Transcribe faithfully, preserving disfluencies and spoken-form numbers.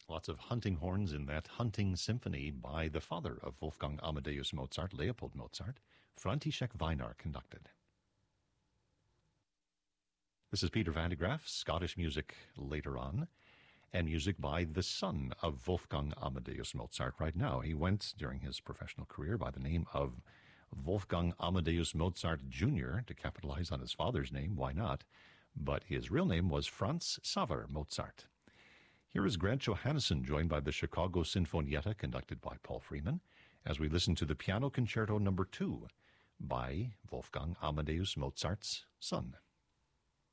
Lots of hunting horns in that hunting symphony by the father of Wolfgang Amadeus Mozart, Leopold Mozart. František Weinar conducted. This is Peter Van de Graaff, Scottish music later on, and music by the son of Wolfgang Amadeus Mozart right now. He went, during his professional career, by the name of Wolfgang Amadeus Mozart Junior to capitalize on his father's name. Why not? But his real name was Franz Xaver Mozart. Here is Grant Johannesson, joined by the Chicago Sinfonietta, conducted by Paul Freeman, as we listen to the Piano Concerto Number Two by Wolfgang Amadeus Mozart's son.